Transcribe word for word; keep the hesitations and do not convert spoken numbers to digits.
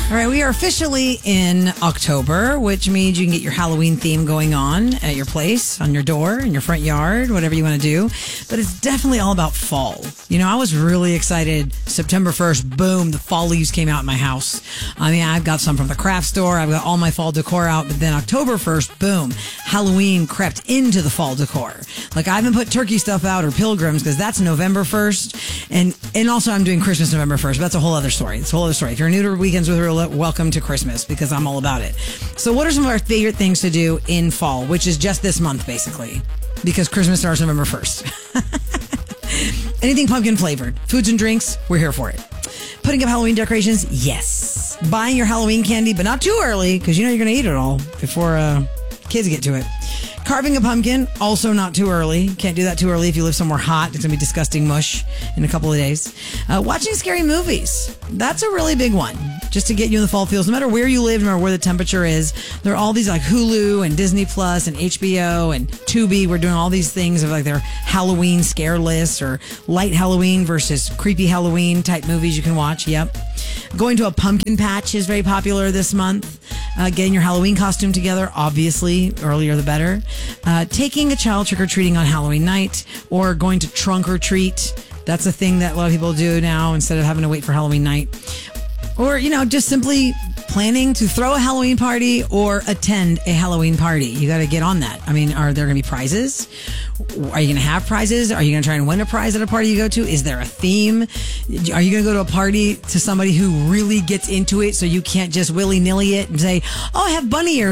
All right, we are officially in October, which means you can get your Halloween theme going on at your place, on your door, in your front yard, whatever you want to do. But it's definitely all about fall. You know, I was really excited. September first, boom, the fall leaves came out in my house. I mean, I've got some from the craft store. I've got all my fall decor out. But then October first, boom, Halloween crept into the fall decor. Like, I haven't put turkey stuff out or pilgrims because that's November first. And and also I'm doing Christmas November first. But that's a whole other story. It's a whole other story. If you're new to Weekends with Real, welcome to Christmas because I'm all about it. So what are some of our favorite things to do in fall, which is just this month, basically, because Christmas starts November first. Anything pumpkin flavored, foods and drinks, we're here for it. Putting up Halloween decorations, yes. Buying your Halloween candy, but not too early because you know you're going to eat it all before uh, kids get to it. Carving a pumpkin, also not too early. Can't do that too early if you live somewhere hot. It's going to be disgusting mush in a couple of days. Uh, watching scary movies. That's a really big one. Just to get you in the fall feels. No matter where you live, no matter where the temperature is, there are all these like Hulu and Disney Plus and H B O and Tubi. We're doing all these things of like their Halloween scare lists or light Halloween versus creepy Halloween type movies you can watch. Yep. Going to a pumpkin patch is very popular this month. Uh, getting your Halloween costume together, obviously, earlier the better. Uh, taking a child trick-or-treating on Halloween night or going to trunk or treat. That's a thing that a lot of people do now instead of having to wait for Halloween night. Or, you know, just simply planning to throw a Halloween party or attend a Halloween party. You got to get on that. I mean, are there going to be prizes? Are you going to have prizes? Are you going to try and win a prize at a party you go to? Is there a theme? Are you going to go to a party to somebody who really gets into it so you can't just willy-nilly it and say, oh, I have bunny ears?